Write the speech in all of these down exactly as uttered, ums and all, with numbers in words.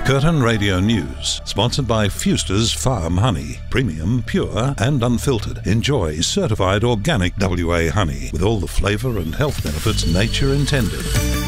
Curtin Radio News, sponsored by Fuster's Farm Honey. Premium, pure and unfiltered. Enjoy certified organic W A honey with all the flavour and health benefits nature intended.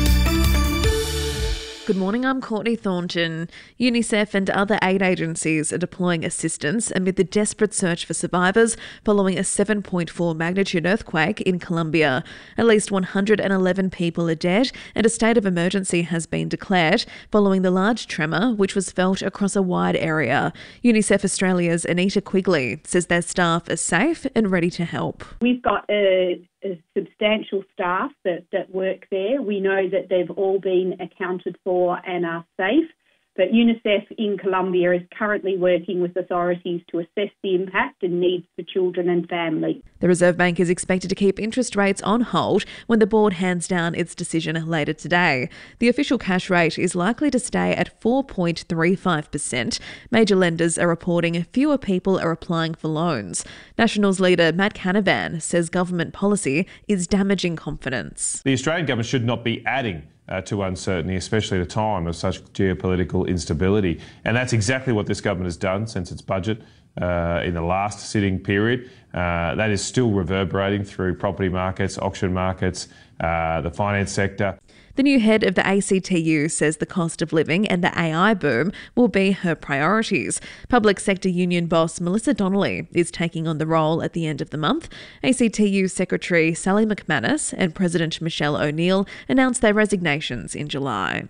Good morning, I'm Courtney Thornton. UNICEF and other aid agencies are deploying assistance amid the desperate search for survivors following a seven point four magnitude earthquake in Colombia. At least one hundred eleven people are dead and a state of emergency has been declared following the large tremor which was felt across a wide area. UNICEF Australia's Anita Quigley says their staff are safe and ready to help. We've got a A substantial staff that, that work there. We know that they've all been accounted for and are safe, but UNICEF in Colombia is currently working with authorities to assess the impact and needs for children and families. The Reserve Bank is expected to keep interest rates on hold when the board hands down its decision later today. The official cash rate is likely to stay at four point three five percent. Major lenders are reporting fewer people are applying for loans. Nationals leader Matt Canavan says government policy is damaging confidence. The Australian government should not be adding Uh, to uncertainty, especially at a time of such geopolitical instability. And that's exactly what this government has done since its budget uh, in the last sitting period. Uh, that is still reverberating through property markets, auction markets, uh, the finance sector. The new head of the A C T U says the cost of living and the A I boom will be her priorities. Public sector union boss Melissa Donnelly is taking on the role at the end of the month. A C T U Secretary Sally McManus and President Michelle O'Neill announced their resignations in July.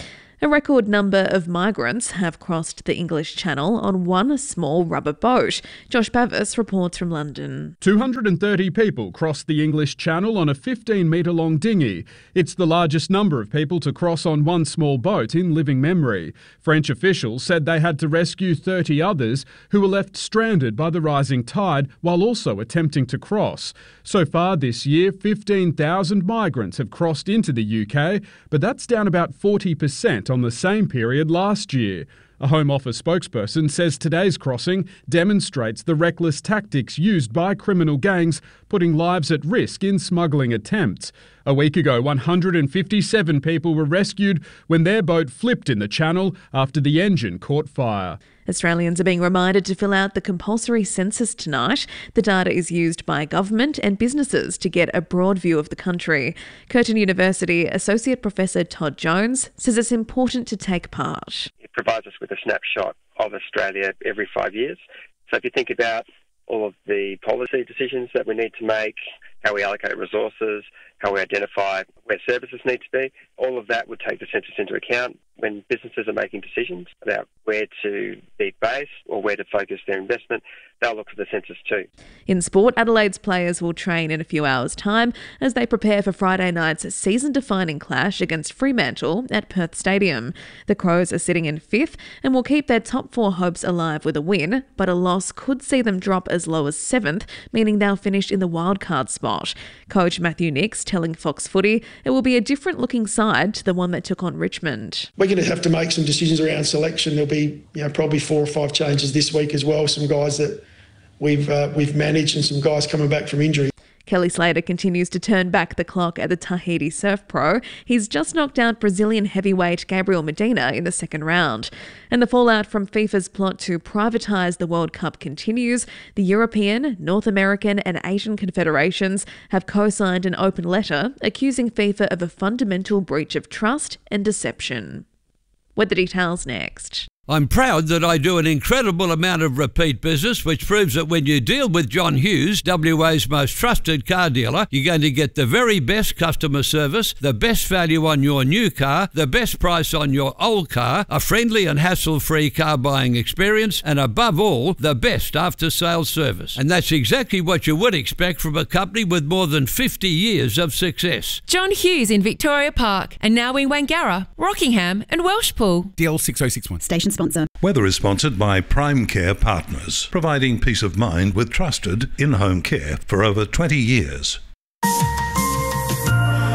A record number of migrants have crossed the English Channel on one small rubber boat. Josh Bavis reports from London. two hundred thirty people crossed the English Channel on a fifteen metre long dinghy. It's the largest number of people to cross on one small boat in living memory. French officials said they had to rescue thirty others who were left stranded by the rising tide while also attempting to cross. So far this year, fifteen thousand migrants have crossed into the U K, but that's down about forty percent on the same period last year. A Home Office spokesperson says today's crossing demonstrates the reckless tactics used by criminal gangs, putting lives at risk in smuggling attempts. A week ago, one hundred fifty-seven people were rescued when their boat flipped in the channel after the engine caught fire. Australians are being reminded to fill out the compulsory census tonight. The data is used by government and businesses to get a broad view of the country. Curtin University Associate Professor Todd Jones says it's important to take part. It provides us with a snapshot of Australia every five years. So if you think about all of the policy decisions that we need to make, how we allocate resources, how we identify where services need to be, all of that would take the census into account when businesses are making decisions about where to be based or where to focus their investment. They'll look to the census too. In sport, Adelaide's players will train in a few hours' time as they prepare for Friday night's season-defining clash against Fremantle at Perth Stadium. The Crows are sitting in fifth and will keep their top four hopes alive with a win, but a loss could see them drop as low as seventh, meaning they'll finish in the wildcard spot. Coach Matthew Nicks telling Fox Footy it will be a different-looking side to the one that took on Richmond. We're going to have to make some decisions around selection. There'll be, you know, probably four or five changes this week as well. Some guys that we've uh, we've managed and some guys coming back from injury. Kelly Slater continues to turn back the clock at the Tahiti Surf Pro. He's just knocked out Brazilian heavyweight Gabriel Medina in the second round. And the fallout from FIFA's plot to privatise the World Cup continues. The European, North American and Asian confederations have co-signed an open letter accusing FIFA of a fundamental breach of trust and deception. With the details next. I'm proud that I do an incredible amount of repeat business, which proves that when you deal with John Hughes, W A's most trusted car dealer, you're going to get the very best customer service, the best value on your new car, the best price on your old car, a friendly and hassle-free car buying experience, and above all, the best after-sales service. And that's exactly what you would expect from a company with more than fifty years of success. John Hughes in Victoria Park, and now in Wangara, Rockingham and Welshpool. D L six oh six one. Station sponsor. Weather is sponsored by Prime Care Partners, providing peace of mind with trusted in-home care for over twenty years.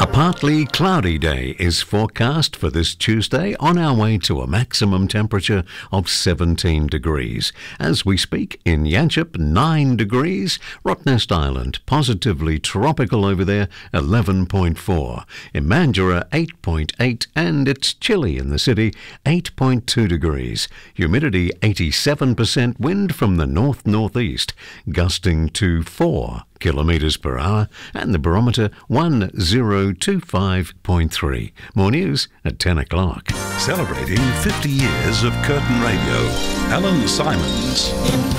A partly cloudy day is forecast for this Tuesday, on our way to a maximum temperature of seventeen degrees. As we speak, in Yanchep, nine degrees. Rottnest Island, positively tropical over there, eleven point four. In Mandurah, eight point eight, and it's chilly in the city, eight point two degrees. Humidity, eighty-seven percent. Wind from the north-northeast, gusting to four kilometres per hour, and the barometer one zero two five point three. More news at ten o'clock. Celebrating fifty years of Curtin Radio, Alan Simons.